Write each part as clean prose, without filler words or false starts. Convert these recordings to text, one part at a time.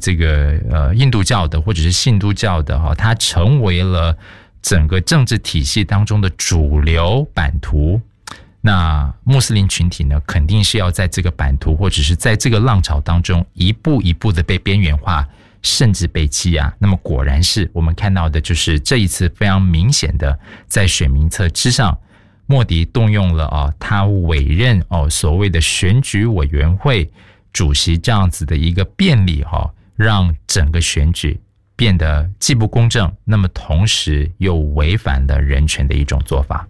这个印度教的或者是信都教的它成为了整个政治体系当中的主流版图。那穆斯林群体呢，肯定是要在这个版图或者是在这个浪潮当中一步一步的被边缘化，甚至被欺压。那么果然是我们看到的就是这一次非常明显的在选民册之上，莫迪动用了他委任所谓的选举委员会主席这样子的一个便利让整个选举变得既不公正，那么同时又违反了人权的一种做法。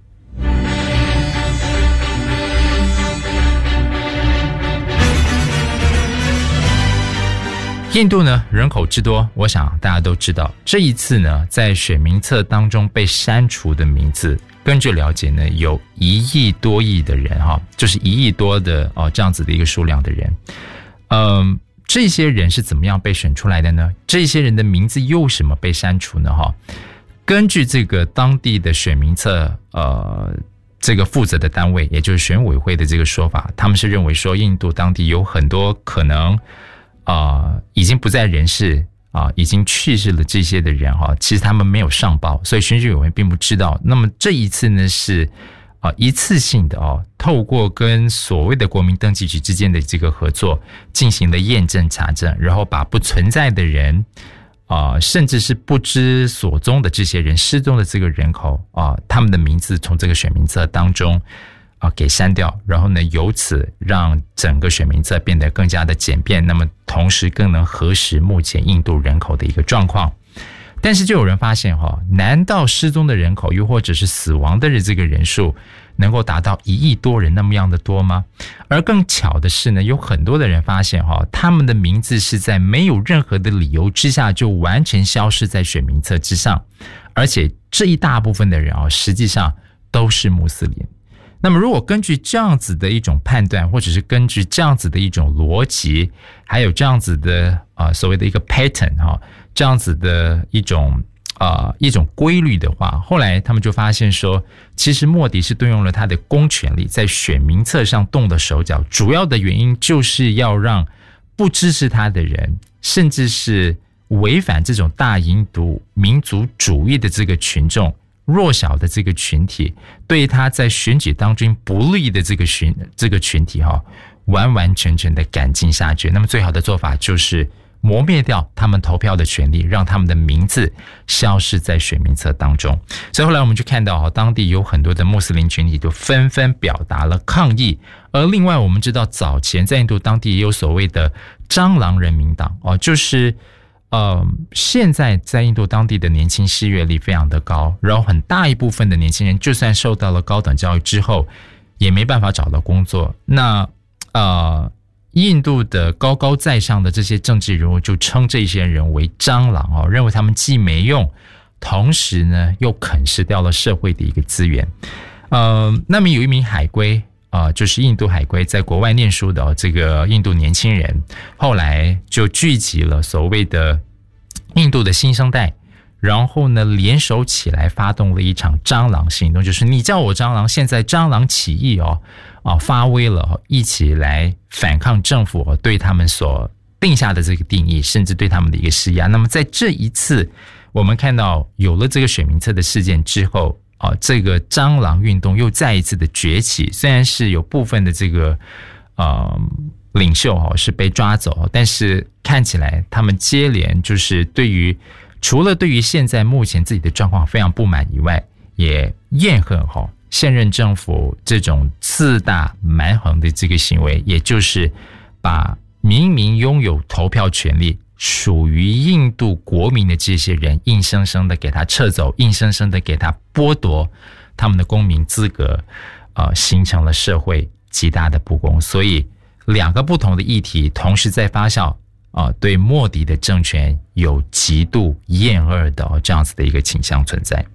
印度呢，人口之多，我想大家都知道，这一次呢，在选民册当中被删除的名字，根据了解呢，有1亿多亿的人就是1亿多的这样子的一个数量的人。这些人是怎么样被选出来的呢？这些人的名字又什么被删除呢？根据这个当地的选民册这个负责的单位，也就是选委会的这个说法，他们是认为说印度当地有很多可能已经不在人世已经去世了这些的人其实他们没有上报，所以选举委员会并不知道。那么这一次呢是一次性的透过跟所谓的国民登记局之间的这个合作进行了验证查证，然后把不存在的人甚至是不知所踪的这些人失踪的这个人口他们的名字从这个选民册当中给删掉，然后呢由此让整个选民册变得更加的简便，那么同时更能核实目前印度人口的一个状况。但是就有人发现难道失踪的人口又或者是死亡的这个人数能够达到1亿多人那么样的多吗？而更巧的是呢，有很多的人发现他们的名字是在没有任何的理由之下就完全消失在选民册之上，而且这一大部分的人实际上都是穆斯林。那么如果根据这样子的一种判断，或者是根据这样子的一种逻辑，还有这样子的所谓的一个 pattern 这样子的一种规律的话，后来他们就发现说，其实莫迪是动用了他的公权力在选民册上动了手脚，主要的原因就是要让不支持他的人，甚至是违反这种大印度民族主义的这个群众，弱小的这个群体，对他在选举当中不利的这个群体完完全全的赶尽杀绝。那么最好的做法就是磨灭掉他们投票的权利，让他们的名字消失在选民册当中。所以后来我们就看到当地有很多的穆斯林群体都纷纷表达了抗议。而另外我们知道早前在印度当地也有所谓的蟑螂人民党就是现在在印度当地的年轻失业率非常的高，然后很大一部分的年轻人就算受到了高等教育之后也没办法找到工作。那印度的高高在上的这些政治人物就称这些人为蟑螂认为他们既没用，同时呢又啃食掉了社会的一个资源。那么有一名海归就是印度海归在国外念书的这个印度年轻人，后来就聚集了所谓的印度的新生代，然后呢联手起来发动了一场蟑螂行动，就是你叫我蟑螂，现在蟑螂起义发威了，一起来反抗政府对他们所定下的这个定义，甚至对他们的一个施压。那么在这一次我们看到有了这个选民册的事件之后这个蟑螂运动又再一次的崛起，虽然是有部分的这个领袖是被抓走，但是看起来他们接连就是除了对于现在目前自己的状况非常不满以外，也怨恨现任政府这种自大蛮横的这个行为，也就是把明明拥有投票权利属于印度国民的这些人硬生生的给他撤走，硬生生的给他剥夺他们的公民资格形成了社会极大的不公。所以两个不同的议题同时在发酵对莫迪的政权有极度厌恶的这样子的一个倾向存在。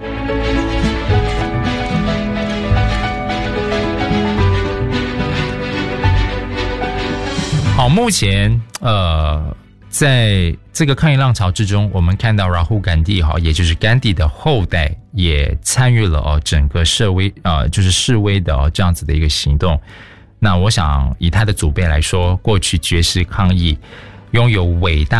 好，目前在这个抗议浪潮之中，我们看到拉胡甘地也就是甘地的后代也参与了整个就是示威的这样子的一个行动。那我想以他的祖辈来说，过去绝食抗议拥有伟大